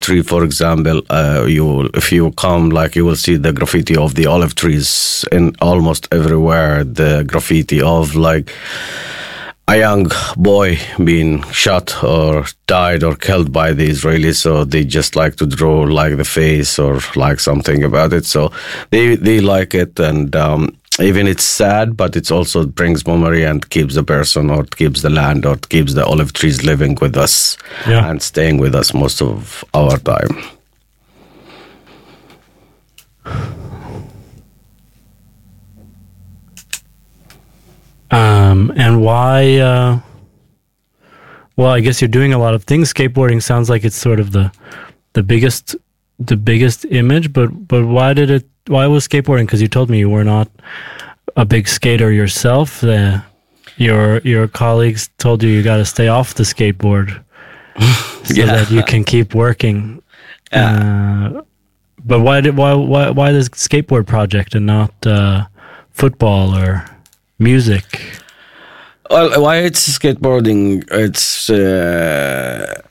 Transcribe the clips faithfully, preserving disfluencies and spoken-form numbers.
tree, for example, uh, you will, if you come, like you will see the graffiti of the olive trees in almost everywhere. The graffiti of like a young boy being shot or died or killed by the Israelis, so they just like to draw like the face or like something about it. So they they like it, and um, even it's sad, but it also brings memory and keeps the person or keeps the land or keeps the olive trees living with us yeah. and staying with us most of our time. Um, and why, uh, well, I guess you're doing a lot of things. Skateboarding sounds like it's sort of the, the biggest, the biggest image, but, but why did it, why was skateboarding? Because you told me you were not a big skater yourself. The, your, your colleagues told you you got to stay off the skateboard so yeah. that you can keep working. Yeah. Uh, but why did, why, why, why this skateboard project and not, uh, football or music? Well, why it's skateboarding? It's uh,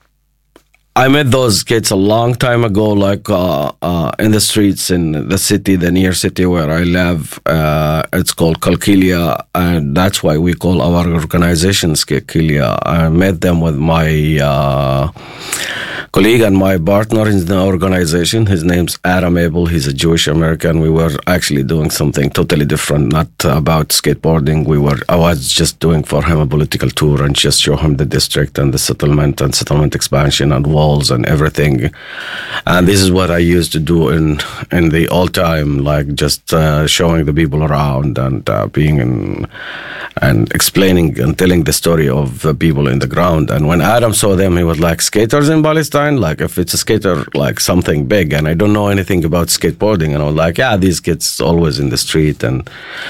I met those kids a long time ago, like uh, uh, in the streets in the city, the near city where I live. Uh, it's called Kalkilia, and that's why we call our organization Kalkilia. I met them with my uh, colleague and my partner in the organization. His name's Adam Abel. He's a Jewish American. We were actually doing something totally different, not about skateboarding. We were, I was just doing for him a political tour and just show him the district and the settlement and settlement expansion and walls and everything. And this is what I used to do in in the old time, like just uh, showing the people around and uh, being in and explaining and telling the story of uh, people in the ground. And when Adam saw them, he was like, skaters in Palestine? Like, if it's a skater, like something big, and I don't know anything about skateboarding. And I was like, yeah, these kids always in the street. And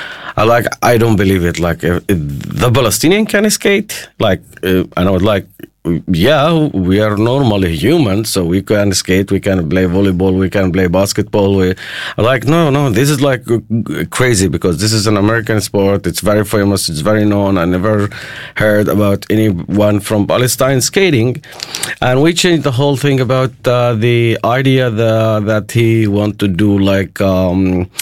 I like, I don't believe it. Like, if, if the Palestinian can skate? Like, uh, and I was like, yeah, we are normally human, so we can skate, we can play volleyball, we can play basketball. We I'm like, no, no, this is like crazy because this is an American sport. It's very famous. It's very known. I never heard about anyone from Palestine skating. And we changed the whole thing about uh, the idea the, that he want to do like um,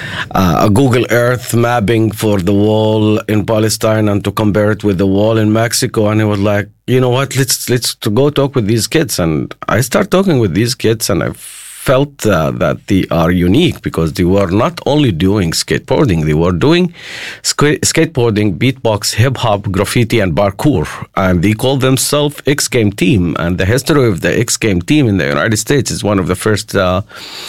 uh, a Google Earth mapping for the wall in Palestine and to compare it with the wall in Mexico. And he was like, you know what, let's let's go talk with these kids. And I start talking with these kids, and I felt uh, that they are unique because they were not only doing skateboarding, they were doing sk- skateboarding, beatbox, hip-hop, graffiti, and parkour. And they call themselves X Game Team. And the history of the X Game Team in the United States is one of the first uh,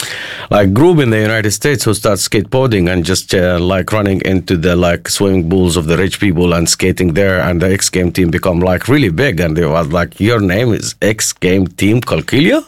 like group in the United States who starts skateboarding and just uh, like running into the like swimming pools of the rich people and skating there. And the X Game Team become like really big. And they was like, your name is X Game Team Kalkilia?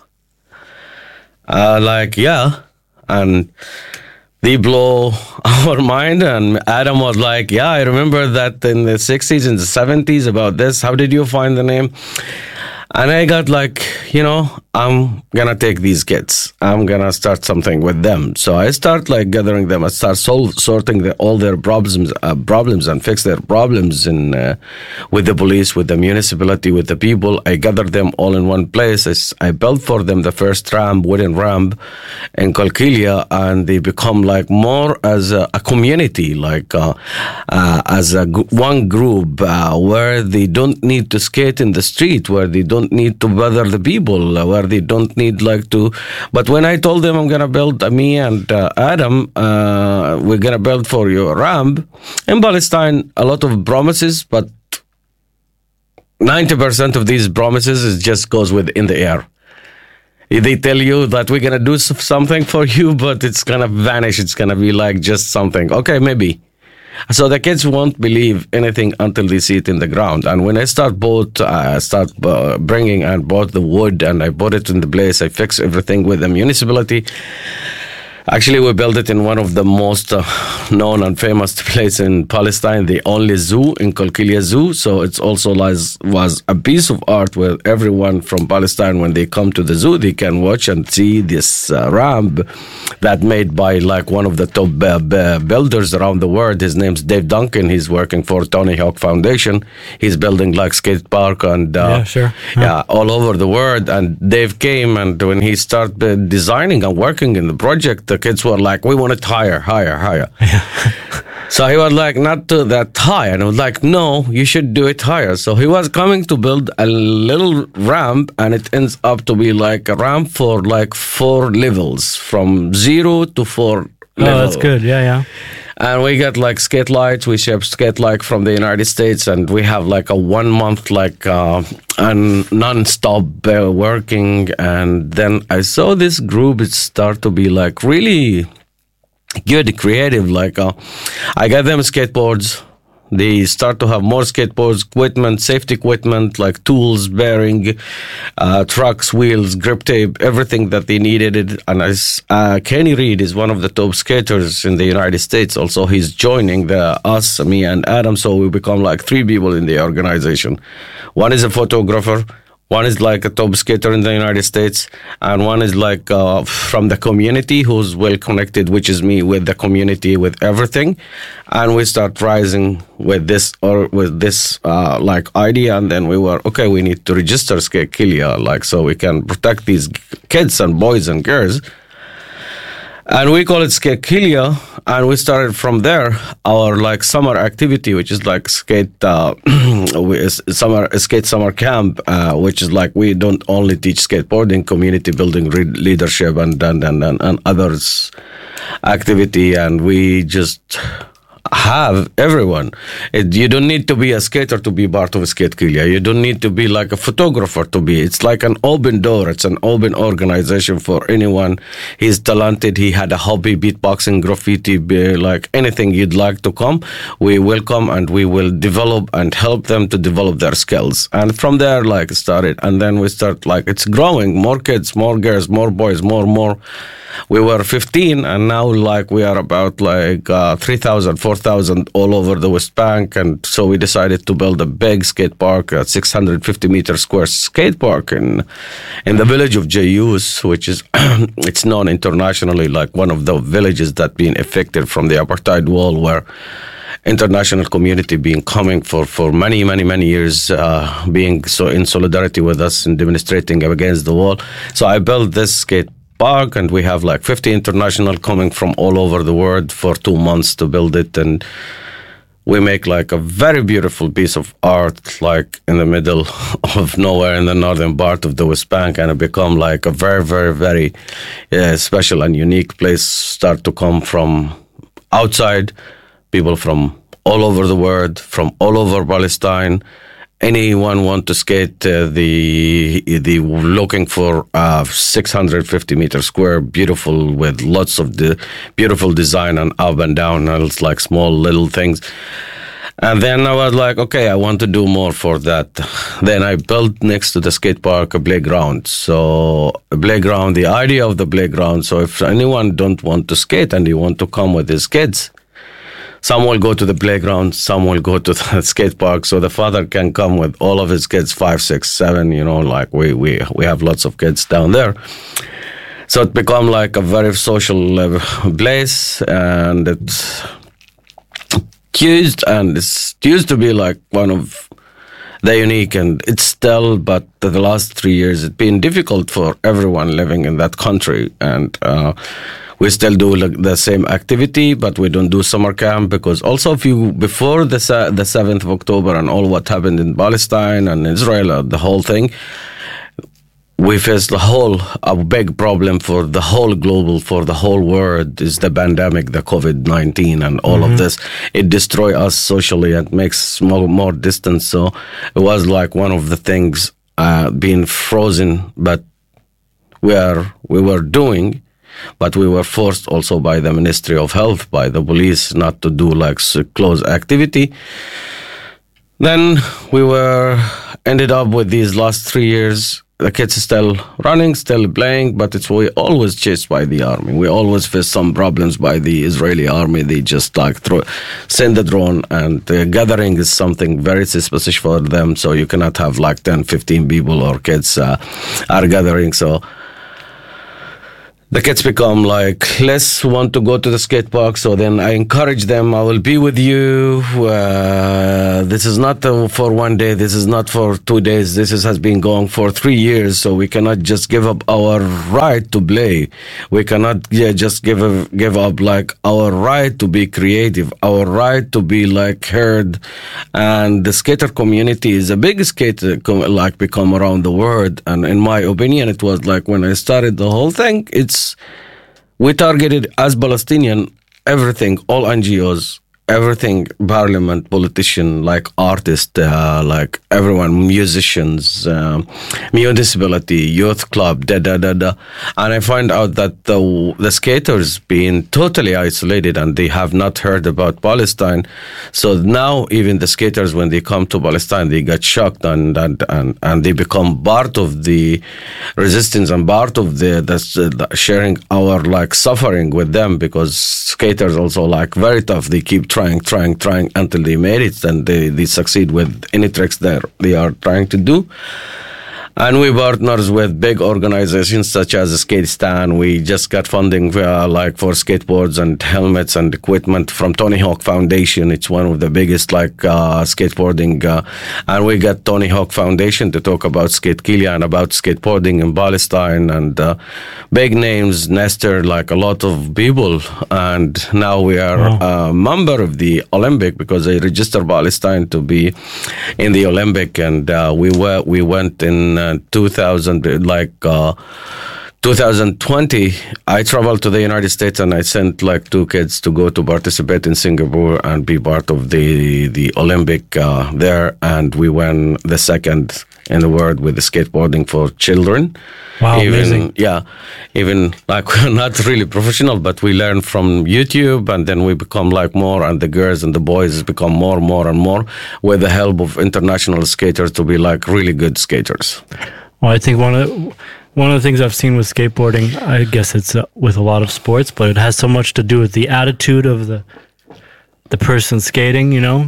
Uh, like, yeah, and they blow our mind. And Adam was like, yeah, I remember that in the sixties and the seventies about this. How did you find the name? And I got like, you know, I'm gonna take these kids. I'm gonna start something with them. So I start like gathering them. I start sol- sorting the, all their problems, uh, problems, and fix their problems in uh, with the police, with the municipality, with the people. I gather them all in one place. I, I built for them the first ramp, wooden ramp, in Kalkilia, and they become like more as a, a community, like uh, uh, as a g- one group uh, where they don't need to skate in the street, where they don't need to bother the people, uh, where they don't need like to. But when I told them I'm gonna build, uh, me and uh, Adam, uh, we're gonna build for you a ramp in Palestine, a lot of promises, but ninety percent of these promises is just goes with in the air. They tell you that we're gonna do something for you, but it's gonna vanish. It's gonna be like just something. Okay, maybe. So the kids won't believe anything until they see it in the ground. And when I start bought, I uh, start uh, bringing and bought the wood, and I bought it in the place. I fix everything with the municipality. Actually, we built it in one of the most uh, known and famous places in Palestine, the only zoo in Qalqilia Zoo. So it's also lies, was a piece of art where everyone from Palestine, when they come to the zoo, they can watch and see this uh, ramp that made by like one of the top uh, b- builders around the world. His name's Dave Duncan. He's working for Tony Hawk Foundation. He's building like skate park and uh, yeah, sure. Huh. yeah, all over the world. And Dave came, and when he started designing and working in the project, the kids were like, we want it higher, higher, higher. So he was like, not to that high. And I was like, no, you should do it higher. So he was coming to build a little ramp, and it ends up to be like a ramp for like four levels, from zero to four Oh, level. that's good. Yeah, yeah. And we get like skate lights. We ship skate light from the United States, and we have like a one month like uh, and non-stop uh, working. And then I saw this group it start to be like really good, creative. Like uh, I got them skateboards. They start to have more skateboards, equipment, safety equipment, like tools, bearing, uh, trucks, wheels, grip tape, everything that they needed. And I, uh, Kenny Reed is one of the top skaters in the United States. Also, he's joining the us, me, and Adam. So we become like three people in the organization. One is a photographer. One is like a top skater in the United States, and one is like uh, from the community who's well connected, which is me, with the community, with everything. And we start rising with this or with this uh, like idea, and then we were okay. We need to register Skate Killia, like so we can protect these kids and boys and girls. And we call it Skate Killia, and we started from there our like summer activity, which is like skate uh, summer skate summer camp, uh, which is like we don't only teach skateboarding, community building, re- leadership, and and and and, and others activity, and we just have everyone. It, you don't need to be a skater to be part of Skate Killia. You don't need to be like a photographer to be. It's like an open door. It's an open organization for anyone. He's talented. He had a hobby, beatboxing, graffiti, be like anything you'd like to come. We welcome, and we will develop and help them to develop their skills. And from there, like started, and then we start like it's growing. More kids, more girls, more boys, more, more. We were fifteen, and now like we are about like uh, three thousand, four thousand all over the West Bank. And so we decided to build a big skate park, a six hundred fifty meter square skate park in in the village of Jayus, which is it's known internationally like one of the villages that been affected from the apartheid wall, where international community being coming for, for many, many, many years, uh, being so in solidarity with us and demonstrating against the wall. So I built this skate park, and we have like fifty international coming from all over the world for two months to build it. And we make like a very beautiful piece of art, like in the middle of nowhere in the northern part of the West Bank, and it become like a very, very, very uh, special and unique place. Start to come from outside, people from all over the world, from all over Palestine. Anyone want to skate uh, the the looking for uh, six hundred fifty meter square, beautiful with lots of the beautiful design and up and down, and it's like small little things. And then I was like, okay, I want to do more for that. Then I built next to the skate park a playground. So a playground, the idea of the playground. So if anyone don't want to skate and you want to come with his kids, some will go to the playground, some will go to the skate park, so the father can come with all of his kids, five, six, seven, you know, like we we, we have lots of kids down there. So it become like a very social uh, place, and it's used, and it's used to be like one of the unique, and it's still, but the last three years it's been difficult for everyone living in that country, and uh, we still do like the same activity, but we don't do summer camp, because also if you, before the the seventh of October and all what happened in Palestine and Israel, uh, the whole thing, we faced the whole, a big problem for the whole global, for the whole world is the pandemic, the COVID nineteen and all mm-hmm. of this. It destroys us socially and makes more, more distance. So it was like one of the things uh, being frozen, but we are, we were doing. But we were forced also by the Ministry of Health, by the police, not to do like close activity. Then we were ended up with these last three years the kids still running, still playing, but it's we always chased by the army. We always face some problems by the Israeli army. They just like throw, send the drone, and the gathering is something very specific for them. So you cannot have like ten, fifteen people or kids uh, are gathering. So the kids become like less want to go to the skate park. So then I encourage them. I will be with you. Uh, this is not uh, for one day. This is not for two days. This is, has been going for three years. So we cannot just give up our right to play. We cannot yeah, just give a, give up like our right to be creative, our right to be like heard. And the skater community is a big skater com- like become around the world. And in my opinion, it was like when I started the whole thing, it's we targeted as Palestinian everything, all N G Os, everything, parliament, politician, like artists, uh, like everyone, musicians, um, municipality, youth club, da da da da. And I find out that the the skaters being totally isolated and they have not heard about Palestine. So now even the skaters, when they come to Palestine, they get shocked and and and, and they become part of the resistance and part of the, the, the sharing our like suffering with them, because skaters also like very tough. They keep trying, trying, trying until they made it, and they, they succeed with any tricks that they are trying to do. And we partners with big organizations such as Skatestan. We just got funding uh, like for skateboards and helmets and equipment from Tony Hawk Foundation. It's one of the biggest like uh, skateboarding. Uh, and we got Tony Hawk Foundation to talk about Skate Kilia and about skateboarding in Palestine, and uh, big names, Nestor, like a lot of people. And now we are wow. a member of the Olympic because they registered Palestine to be in the Olympic. And uh, we were we went in Uh, two thousand, like uh, twenty twenty, I traveled to the United States and I sent like two kids to go to participate in Singapore and be part of the the Olympic uh, there, and we won the second in the world with the skateboarding for children. Wow, even, amazing. Yeah, even like we're not really professional, but we learn from YouTube, and then we become like more, and the girls and the boys become more, more and more with the help of international skaters to be like really good skaters. Well, I think one of the, one of the things I've seen with skateboarding, I guess it's uh, with a lot of sports, but it has so much to do with the attitude of the the person skating, you know.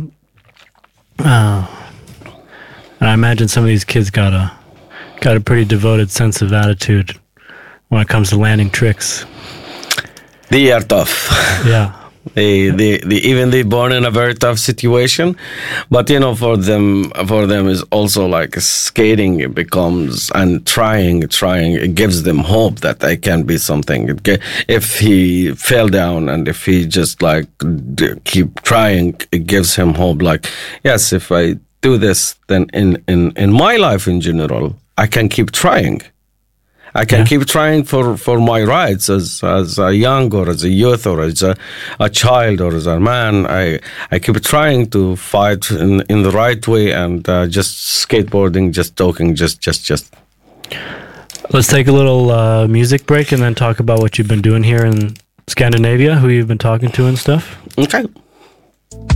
Uh, and I imagine some of these kids got a got a pretty devoted sense of attitude when it comes to landing tricks. They are tough. Yeah. They, they, they, even they born in a very tough situation, but you know, for them, for them is also like skating. It becomes and trying, trying. It gives them hope that they can be something. It get, if he fell down and if he just like d- keep trying, it gives him hope. Like, yes, if I do this, then in in in my life in general, I can keep trying. I can yeah. keep trying for, for my rights as as a young or as a youth or as a, a child or as a man. I I keep trying to fight in, in the right way, and uh, just skateboarding, just talking, just just just. Let's take a little uh, music break and then talk about what you've been doing here in Scandinavia, who you've been talking to and stuff. Okay.